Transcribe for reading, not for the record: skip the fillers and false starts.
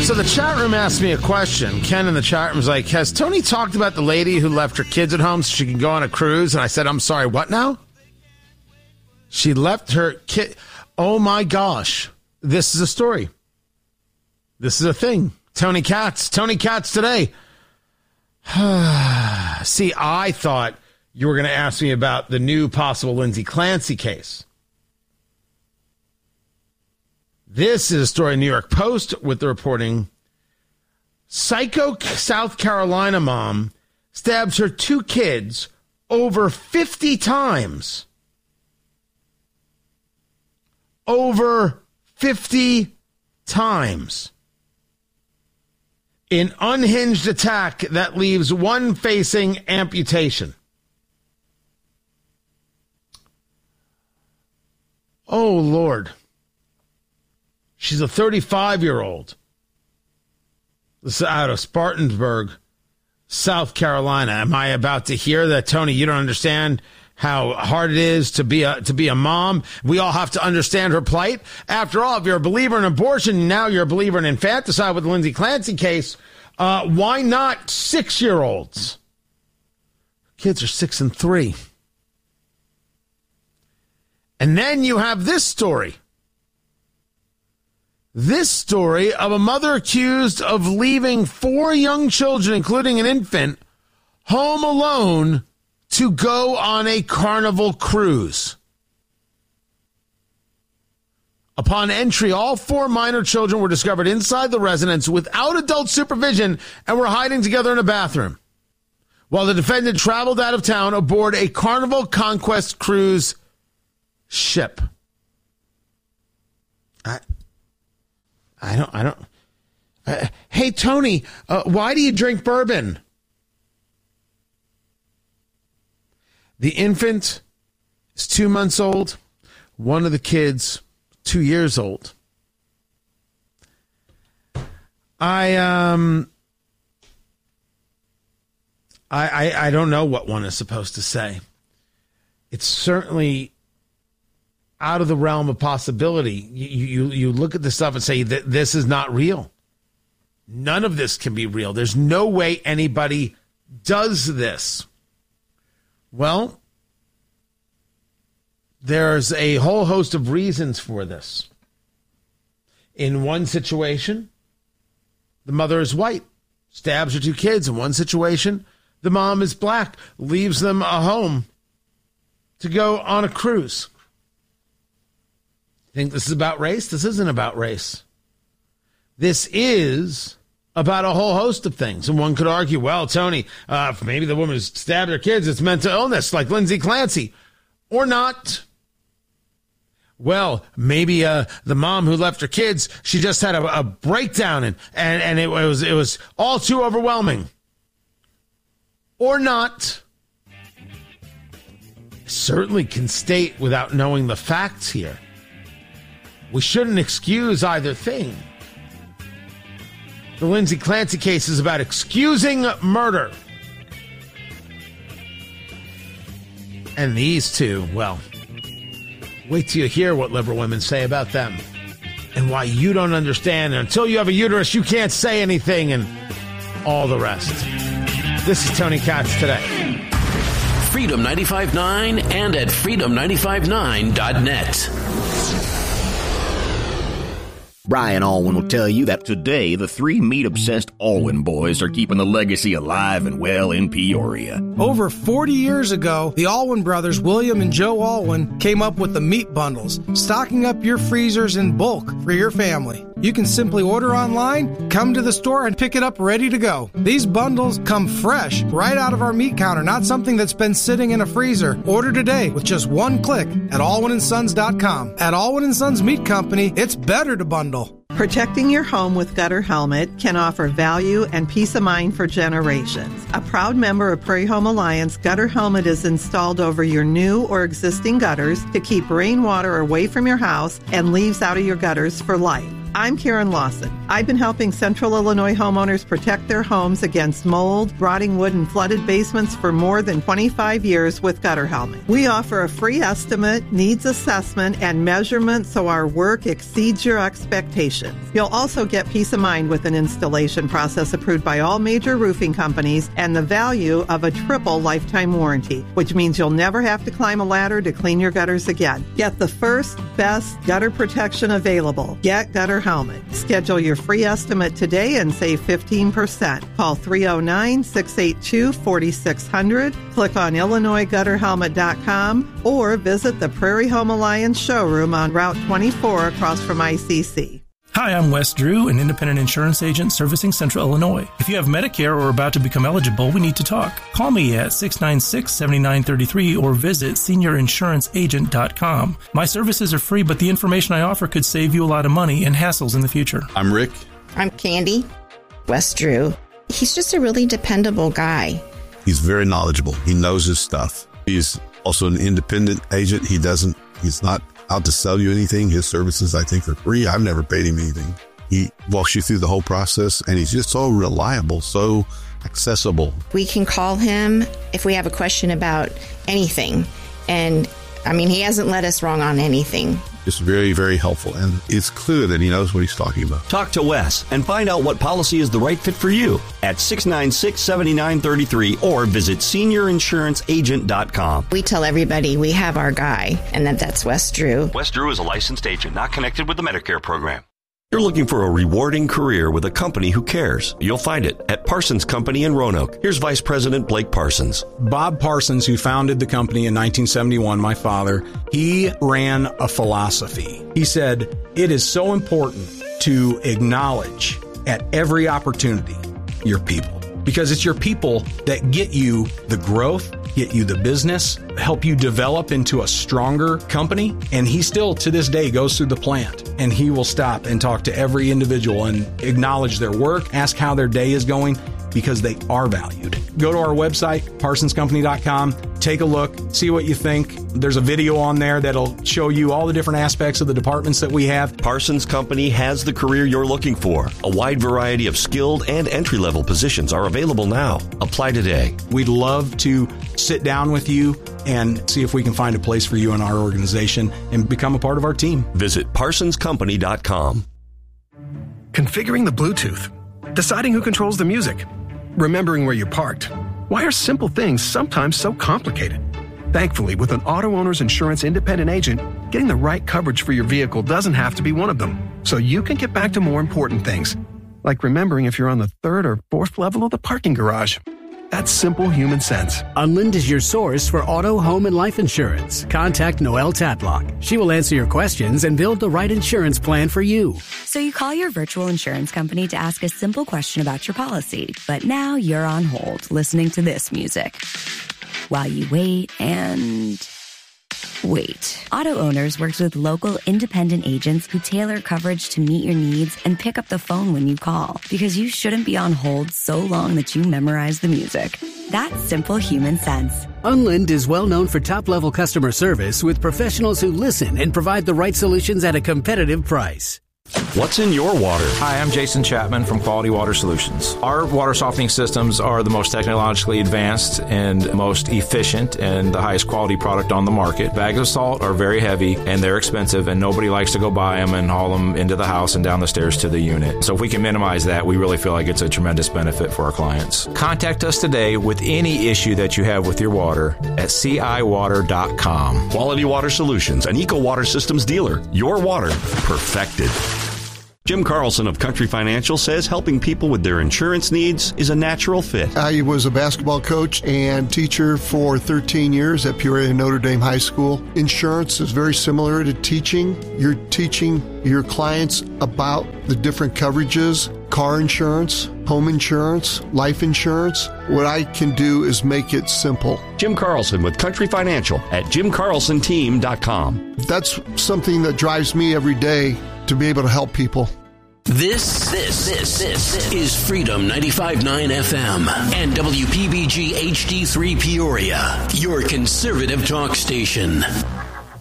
So the chat room asked me a question. Ken in the chat room was like, has Tony talked about the lady who left her kids at home so she can go on a cruise? And I said, I'm sorry, what now? She left her kid. Oh my gosh. This is a story. This is a thing. Tony Katz today. See, I thought you were going to ask me about the new possible Lindsay Clancy case. This is a story in New York Post with the reporting. Psycho South Carolina mom stabs her 2 kids over 50 times. Over 50 times. In unhinged attack that leaves one facing amputation. Oh, Lord. She's a 35-year-old. This is out of Spartanburg, South Carolina. Am I about to hear that, Tony, you don't understand how hard it is to be a mom? We all have to understand her plight. After all, if you're a believer in abortion, now you're a believer in infanticide with the Lindsay Clancy case. Why not 6-year-olds? Kids are 6 and 3. And then you have this story. This story of a mother accused of leaving 4 young children, including an infant, home alone to go on a Carnival cruise. Upon entry, all 4 minor children were discovered inside the residence without adult supervision and were hiding together in a bathroom, while the defendant traveled out of town aboard a Carnival Conquest cruise ship. I don't. Hey, Tony, why do you drink bourbon? The infant is 2 months old. One of the kids, 2 years old. I don't know what one is supposed to say. It's certainly out of the realm of possibility. You look at this stuff and say that this is not real. None of this can be real. There's no way anybody does this. Well, there's a whole host of reasons for this. In one situation, the mother is white, stabs her 2 kids. In one situation, the mom is black, leaves them a home to go on a cruise. Think this is about race? This isn't about race. This is about a whole host of things. And one could argue, well, Tony, maybe the woman who stabbed her kids, it's mental illness like Lindsay Clancy. Or not. Well, maybe the mom who left her kids, she just had a breakdown and it was all too overwhelming. Or not. Certainly can state without knowing the facts here. We shouldn't excuse either thing. The Lindsay Clancy case is about excusing murder. And these 2, well, wait till you hear what liberal women say about them and why you don't understand. And until you have a uterus, you can't say anything and all the rest. This is Tony Katz today. Freedom 95.9 and at freedom959.net. Brian Alwyn will tell you that today the 3 meat-obsessed Alwyn boys are keeping the legacy alive and well in Peoria. Over 40 years ago, the Alwyn brothers, William and Joe Alwyn, came up with the meat bundles, stocking up your freezers in bulk for your family. You can simply order online, come to the store, and pick it up ready to go. These bundles come fresh right out of our meat counter, not something that's been sitting in a freezer. Order today with just one click at alwynsons.com. At Alwyn & Sons Meat Company, it's better to bundle. Protecting your home with Gutter Helmet can offer value and peace of mind for generations. A proud member of Prairie Home Alliance, Gutter Helmet is installed over your new or existing gutters to keep rainwater away from your house and leaves out of your gutters for life. I'm Karen Lawson. I've been helping Central Illinois homeowners protect their homes against mold, rotting wood, and flooded basements for more than 25 years with Gutter Helmet. We offer a free estimate, needs assessment, and measurement so our work exceeds your expectations. You'll also get peace of mind with an installation process approved by all major roofing companies and the value of a triple lifetime warranty, which means you'll never have to climb a ladder to clean your gutters again. Get the first, best gutter protection available. Get Gutter Helmet. Schedule your free estimate today and save 15%. Call 309-682-4600. Click on IllinoisGutterHelmet.com or visit the Prairie Home Alliance showroom on Route 24 across from ICC. Hi, I'm Wes Drew, an independent insurance agent servicing Central Illinois. If you have Medicare or are about to become eligible, we need to talk. Call me at 696-7933 or visit seniorinsuranceagent.com. My services are free, but the information I offer could save you a lot of money and hassles in the future. I'm Rick. I'm Candy. Wes Drew. He's just a really dependable guy. He's very knowledgeable. He knows his stuff. He's also an independent agent. He's not out to sell you anything. His services, I think, are free. I've never paid him anything. He walks you through the whole process, and he's just so reliable, so accessible. We can call him if we have a question about anything. And, he hasn't led us wrong on anything. It's very, very helpful, and it's clear that he knows what he's talking about. Talk to Wes and find out what policy is the right fit for you at 696-7933 or visit seniorinsuranceagent.com. We tell everybody we have our guy, and that's Wes Drew. Wes Drew is a licensed agent not connected with the Medicare program. You're looking for a rewarding career with a company who cares. You'll find it at Parsons Company in Roanoke. Here's Vice President Blake Parsons. Bob Parsons, who founded the company in 1971, my father, he ran a philosophy. He said, it is so important to acknowledge at every opportunity your people, because it's your people that get you the growth, get you the business, help you develop into a stronger company. And he still, to this day, goes through the plant and he will stop and talk to every individual and acknowledge their work, ask how their day is going, because they are valued. Go to our website, parsonscompany.com, take a look, see what you think. There's a video on there that'll show you all the different aspects of the departments that we have. Parsons Company has the career you're looking for. A wide variety of skilled and entry-level positions are available now. Apply today. We'd love to sit down with you and see if we can find a place for you in our organization and become a part of our team. Visit parsonscompany.com. Configuring the Bluetooth, deciding who controls the music, remembering where you parked. Why are simple things sometimes so complicated? Thankfully, with an auto owner's insurance independent agent, getting the right coverage for your vehicle doesn't have to be one of them. So you can get back to more important things, like remembering if you're on the third or fourth level of the parking garage. That's simple human sense. Unlind is your source for auto, home, and life insurance. Contact Noelle Tatlock. She will answer your questions and build the right insurance plan for you. So you call your virtual insurance company to ask a simple question about your policy, but now you're on hold listening to this music while you wait and wait. Auto Owners works with local independent agents who tailor coverage to meet your needs and pick up the phone when you call, because you shouldn't be on hold so long that you memorize the music. That's simple human sense. Unlind is well known for top-level customer service with professionals who listen and provide the right solutions at a competitive price. What's in your water? Hi, I'm Jason Chapman from Quality Water Solutions. Our water softening systems are the most technologically advanced and most efficient and the highest quality product on the market. Bags of salt are very heavy and they're expensive, and nobody likes to go buy them and haul them into the house and down the stairs to the unit. So if we can minimize that, we really feel like it's a tremendous benefit for our clients. Contact us today with any issue that you have with your water at ciwater.com. Quality Water Solutions, an Eco Water Systems dealer. Your water perfected. Jim Carlson of Country Financial says helping people with their insurance needs is a natural fit. I was a basketball coach and teacher for 13 years at Peoria Notre Dame High School. Insurance is very similar to teaching. You're teaching your clients about the different coverages, car insurance, home insurance, life insurance. What I can do is make it simple. Jim Carlson with Country Financial at jimcarlsonteam.com. That's something that drives me every day, to be able to help people. This is Freedom 95.9 FM and WPBG HD3 Peoria, your conservative talk station.